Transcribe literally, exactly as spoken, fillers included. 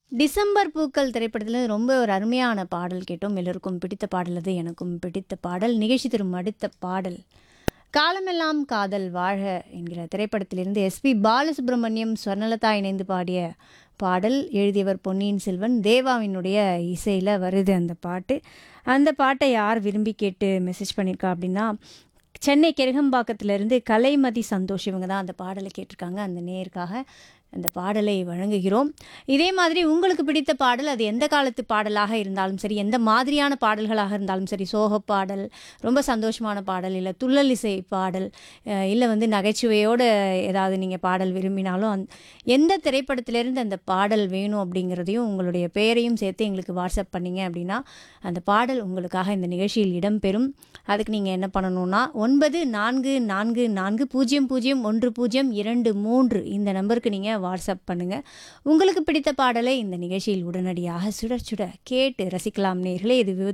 December பூக்கள் திரைப்படத்துல ரொம்ப ஒரு அருமையான பாடல் கேட்டோம். எல்லோருக்கும் பிடித்த பாடல் அது. எனக்கும் பிடித்த பாடல். நிகழ்ச்சி தரும் அடுத்த பாடல். காலமெல்லாம் காதல் வாழ என்கிற திரைப்படத்திலிருந்து எஸ்பி பாலசுப்ரமணியம், ஸ்வர்ணலதா இணைந்து பாடிய பாடல். எழுதியவர் பொன்னியின் செல்வன். தேவாவினுடைய இசையில வருது அந்த பாட்டு. அந்த பாட்டை யார் விரும்பி கேட்டு மெசேஜ் பண்ணியிருக்கா அப்படின்னா, சென்னை கெருகம்பாக்கத்திலிருந்து கலைமதி சந்தோஷ் இவங்க தான் அந்த பாடலை கேட்டிருக்காங்க. அந்த நேயருக்காக அந்த பாடலை வழங்குகிறோம். இதே மாதிரி உங்களுக்கு பிடித்த பாடல் அது எந்த காலத்து பாடலாக இருந்தாலும் சரி, எந்த மாதிரியான பாடல்களாக இருந்தாலும் சரி, சோகப் பாடல், ரொம்ப சந்தோஷமான பாடல், இல்லை துள்ளல் இசை பாடல், அஹ் இல்லை வந்து நகைச்சுவையோடு ஏதாவது நீங்கள் பாடல் விரும்பினாலும் அந் எந்த திரைப்படத்திலேருந்து அந்த பாடல் வேணும் அப்படிங்கிறதையும் உங்களுடைய பெயரையும் சேர்த்து எங்களுக்கு வாட்ஸ்அப் பண்ணீங்க அப்படின்னா அந்த பாடல் உங்களுக்காக இந்த நிகழ்ச்சியில் இடம்பெறும். அதுக்கு நீங்கள் என்ன பண்ணணும்னா ஒன்பது நான்கு நான்கு நான்கு பூஜ்ஜியம் பூஜ்ஜியம் ஒன்று பூஜ்ஜியம் இரண்டு மூன்று இந்த நம்பருக்கு நீங்கள் வாட்ஸ்அப் பண்ணுங்கள். உங்களுக்கு பிடித்த பாடலை இந்த நிகழ்ச்சியில் உடனடியாக சுட சுட கேட்டு ரசிக்கலாம் நேயர்களே. இது